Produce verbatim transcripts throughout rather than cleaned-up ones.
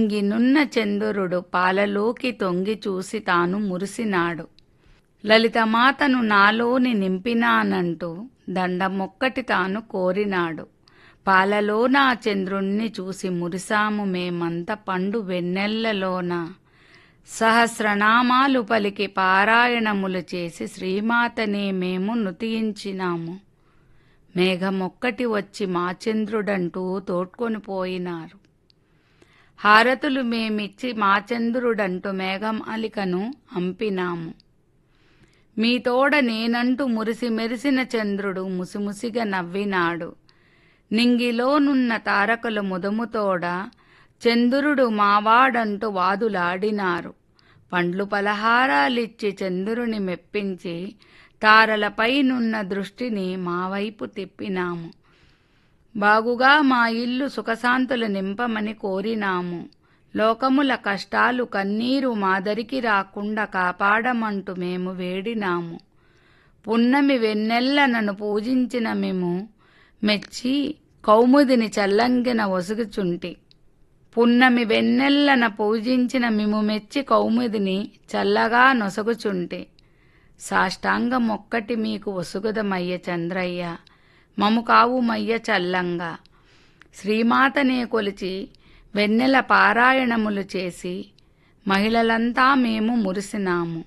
నింగినున్న చంద్రుడు పాలలోకి తొంగి చూసి తాను మురిసినాడు. లలితమాతను నాలోని నింపినానంటూ దండమొక్కటి తాను కోరినాడు. పాలలోన చంద్రుణ్ణి చూసి మురిసాము మేమంత పండు వెన్నెల్లలోన. సహస్రనామాలు పలికి పారాయణములు చేసి శ్రీమాతనే మేము నుతియించినాము. మేఘమొక్కటి వచ్చి మా చంద్రుడంటూ తోడ్కొని పోయినారు. హారతులు మేమిచ్చి మా చంద్రుడంటూ మేఘమాలికను అంపినాము. మీ తోడ నేనంటూ మురిసి మెరిసిన చంద్రుడు ముసిముసిగా నవ్వినాడు. నింగిలోనున్న తారకలు ముదముతోడ చంద్రుడు మావాడంటూ వాదులాడినారు. పండ్లు పలహారాలిచ్చి చంద్రుని మెప్పించి తారలపైనున్న దృష్టిని మా వైపు తిప్పినాము. బాగుగా మా ఇల్లు సుఖశాంతులు నింపమని కోరినాము. లోకముల కష్టాలు కన్నీరు మాదరికి రాకుండా కాపాడమంటూ మేము వేడినాము. పున్నమి వెన్నెల్లనను పూజించిన మేము మెచ్చి కౌముదిని చల్లంగిన ఒసుగుచుంటి. పున్నమి వెన్నెల్లన పూజించిన మేము మెచ్చి కౌముదిని చల్లగా నొసగుచుంటి. సాష్టాంగమొక్కటి మీకు ఒసుగుదమయ్య చంద్రయ్య, మము కావుమయ్య చల్లంగా. శ్రీమాతనే కొలిచి వెన్నెల పారాయణములు చేసి మహిళలంతా మేము మురిసినాము.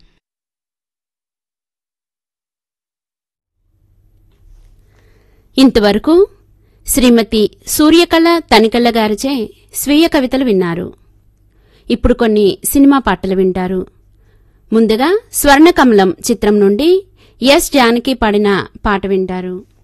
ఇంతవరకు శ్రీమతి సూర్యకళ తనికళ్ళ గారిచే స్వీయ కవితలు విన్నారు. ఇప్పుడు కొన్ని సినిమా పాటలు వింటారు. ముందుగా స్వర్ణకమలం చిత్రం నుండి ఎస్ జానకి పాడిన పాట వింటారు.